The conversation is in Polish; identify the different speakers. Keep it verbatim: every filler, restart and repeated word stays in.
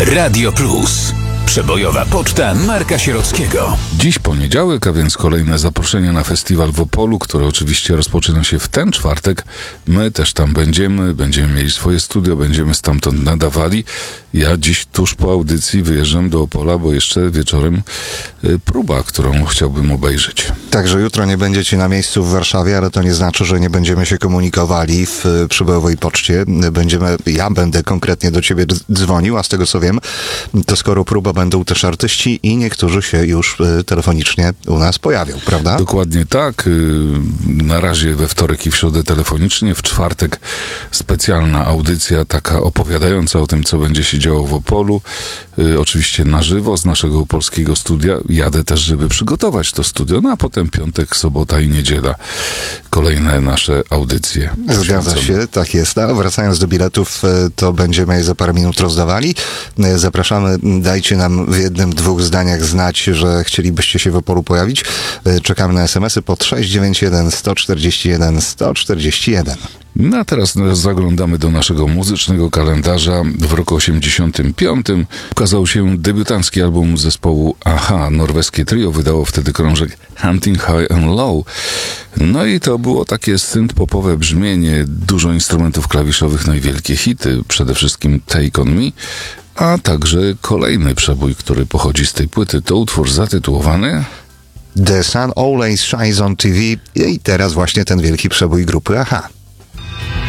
Speaker 1: Radio Plus. Przebojowa poczta Marka Sierockiego.
Speaker 2: Dziś poniedziałek, a więc kolejne zaproszenie na festiwal w Opolu, który oczywiście rozpoczyna się w ten czwartek. My też tam będziemy, będziemy mieli swoje studio, będziemy stamtąd nadawali. Ja dziś tuż po audycji wyjeżdżam do Opola, bo jeszcze wieczorem y, próba, którą chciałbym obejrzeć.
Speaker 3: Także jutro nie będziecie na miejscu w Warszawie, ale to nie znaczy, że nie będziemy się komunikowali w y, Przebojowej Poczcie. Będziemy, ja będę konkretnie do ciebie d- dzwonił, a z tego co wiem, to skoro próba będą też artyści i niektórzy się już y, telefonicznie u nas pojawią, prawda?
Speaker 2: Dokładnie tak. Na razie we wtorek i w środę telefonicznie, w czwartek specjalna audycja taka opowiadająca o tym, co będzie się działo w Opolu. Oczywiście na żywo z naszego opolskiego studia. Jadę też, żeby przygotować to studio, no a potem piątek, sobota i niedziela kolejne nasze audycje.
Speaker 3: Zgadza się, tak jest. A wracając do biletów, to będziemy je za parę minut rozdawali. Zapraszamy, dajcie nam w jednym, dwóch zdaniach znać, że chcielibyście się w Opolu pojawić. Czekamy na es em esy pod sześć dziewięć jeden, sto czterdzieści jeden, sto czterdzieści jeden.
Speaker 2: No a teraz zaglądamy do naszego muzycznego kalendarza. W roku osiemdziesiątym piątym ukazał się debiutancki album zespołu Aha. Norweskie trio wydało wtedy krążek Hunting High and Low. No i to było takie synth-popowe brzmienie, dużo instrumentów klawiszowych, no i wielkie hity, przede wszystkim Take On Me, a także kolejny przebój, który pochodzi z tej płyty. To utwór zatytułowany
Speaker 3: The Sun Always Shines on T V i teraz właśnie ten wielki przebój grupy Aha.